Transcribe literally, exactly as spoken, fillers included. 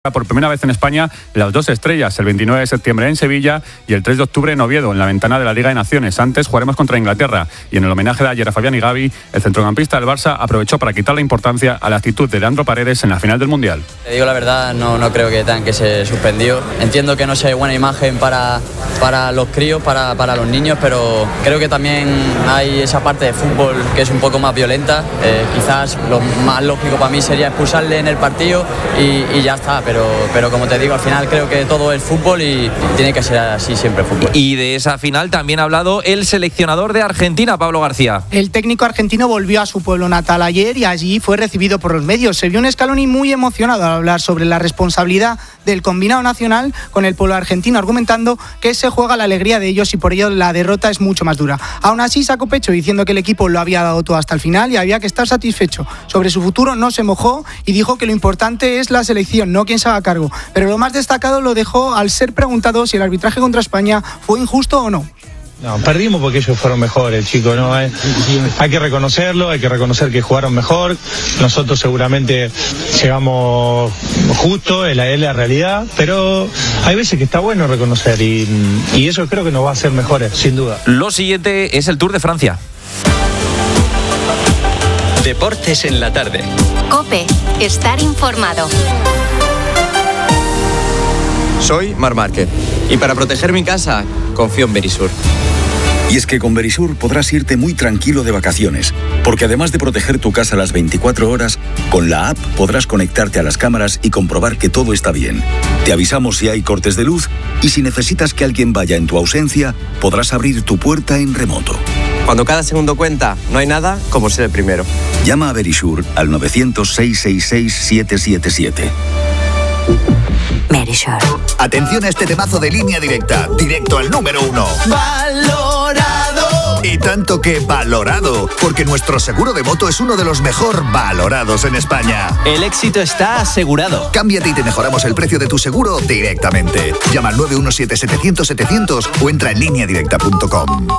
Por primera vez en España, las dos estrellas, el veintinueve de septiembre en Sevilla y el tres de octubre en Oviedo, en la ventana de la Liga de Naciones. Antes jugaremos contra Inglaterra y en el homenaje de ayer a Fabián y Gavi, el centrocampista del Barça aprovechó para quitar la importancia a la actitud de Leandro Paredes en la final del Mundial. Te digo la verdad, no, no creo que tengan que se suspendió. Entiendo que no sea buena imagen para, para los críos, para, para los niños, pero creo que también hay esa parte de fútbol que es un poco más violenta. Eh, quizás lo más lógico para mí sería expulsarle en el partido y, y ya está. Pero, pero como te digo, al final creo que todo es fútbol y tiene que ser así siempre fútbol. Y de esa final también ha hablado el seleccionador de Argentina, Pablo García. El técnico argentino volvió a su pueblo natal ayer y allí fue recibido por los medios. Se vio un Scaloni muy emocionado al hablar sobre la responsabilidad del combinado nacional con el pueblo argentino, argumentando que se juega la alegría de ellos y por ello la derrota es mucho más dura. Aún así sacó pecho diciendo que el equipo lo había dado todo hasta el final y había que estar satisfecho. Sobre su futuro no se mojó y dijo que lo importante es la selección, no quien se haga cargo. Pero lo más destacado lo dejó al ser preguntado si el arbitraje contra España fue injusto o no. No, perdimos porque ellos fueron mejores, chicos, ¿no? Hay, hay que reconocerlo, hay que reconocer que jugaron mejor. Nosotros seguramente llegamos justo, es la, es la realidad, pero hay veces que está bueno reconocer y, y eso creo que nos va a hacer mejores, sin duda. Lo siguiente es el Tour de Francia. Deportes en la tarde. COPE, estar informado. Soy Marc Márquez y para proteger mi casa confío en Verisur. Y es que con Verisur podrás irte muy tranquilo de vacaciones, porque además de proteger tu casa las veinticuatro horas, con la app podrás conectarte a las cámaras y comprobar que todo está bien. Te avisamos si hay cortes de luz y si necesitas que alguien vaya en tu ausencia, podrás abrir tu puerta en remoto. Cuando cada segundo cuenta, no hay nada como ser el primero. Llama a Verisur al novecientos, seiscientos sesenta y seis, siete siete siete. Verisur. Atención a este temazo de Línea Directa, directo al número uno. ¡Valorado! Y tanto que valorado, porque nuestro seguro de moto es uno de los mejor valorados en España. El éxito está asegurado. Cámbiate y te mejoramos el precio de tu seguro directamente. Llama al nueve uno siete, setecientos, setecientos o entra en línea directa punto com.